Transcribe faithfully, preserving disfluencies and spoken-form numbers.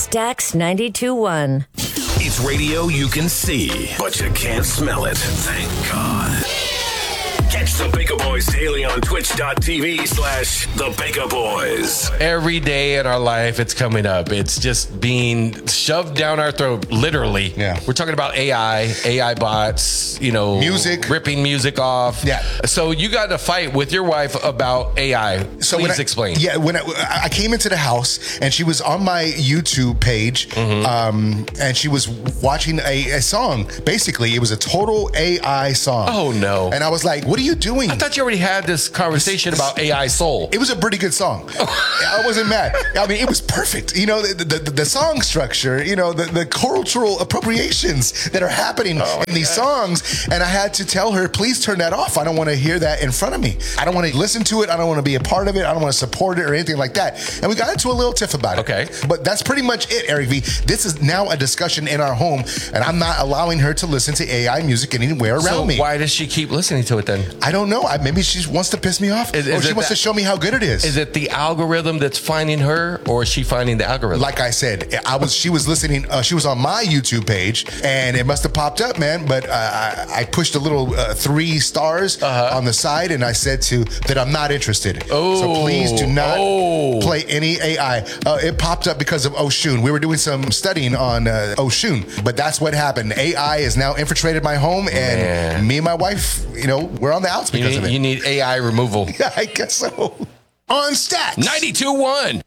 Stax ninety-two point one. It's radio you can see, but you can't smell it. Thank God. Catch the Baker Boys daily on twitch.tv slash the Baker Boys. Every day in our life, it's coming up. It's just being shoved down our throat, literally. Yeah. We're talking about A I, A I bots, you know, music, ripping music off. Yeah. So you got in a fight with your wife about A I. So Please when I, explain. Yeah, when I, I came into the house and she was on my YouTube page, mm-hmm. um, and she was watching a, a song. Basically, it was a total A I song. Oh no! And I was like, "What are you doing?" I thought you already had this conversation about A I soul. It was a pretty good song. I wasn't mad. I mean, it was perfect. You know, the the, the song structure. You know, the, the cultural appropriations that are happening oh in these God. songs. And I had to tell her, please turn that off. I don't want to hear that in front of me. I don't want to listen to it. I don't want to be a part of it. I don't want to support it or anything like that. And we got into a little tiff about it. Okay. But that's pretty much it, Eric V. This is now a discussion in our home, and I'm not allowing her to listen to A I music anywhere around so me. Why does she keep listening to it then? I don't know. I, maybe she wants to piss me off, is, or is she wants that, to show me how good it is. Is it the algorithm that's finding her, or is she finding the algorithm? Like I said, I was. She was listening. Uh, she was on my YouTube page, and it must have popped up, man. But uh, I, I pushed a little uh, three stars uh-huh. on the side, and I said to that I'm not interested. Oh, so please do not oh. play any A I. Uh, it popped up because of Oshun. We were doing some studying on uh, Oshun, but that's what happened. A I has now infiltrated my home, and man. me and my wife, you know, we're on the outs because you need, of it. You need A I removal. Yeah, I guess so. On Stax ninety-two point one.